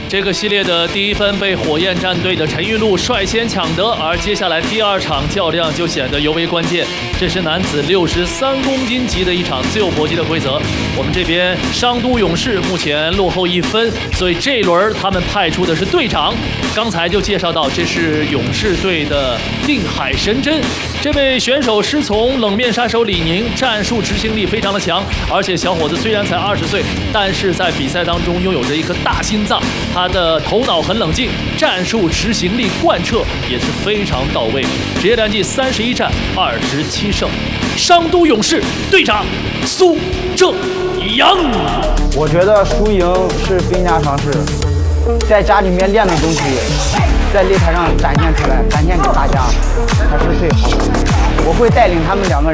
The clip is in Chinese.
这个系列的第1分被火焰战队的陈玉露率先抢得，而接下来第2场较量就显得尤为关键。这是男子63公斤级的一场自由搏击的规则。我们这边商都勇士目前落后1分，所以这一轮他们派出的是队长。刚才就介绍到，这是勇士队的定海神针。这位选手师从冷面杀手李宁，战术执行力非常的强，而且小伙子虽然才20岁，但是在比赛当中拥有着一颗大心脏。他的头脑很冷静，战术执行力贯彻也是非常到位。职业战绩31战27胜。商都勇士队长苏正阳， 我觉得输赢是兵家常事，在家里面练的东西，在擂台上展现出来，展现给大家，才是最好的。我会带领他们2个人。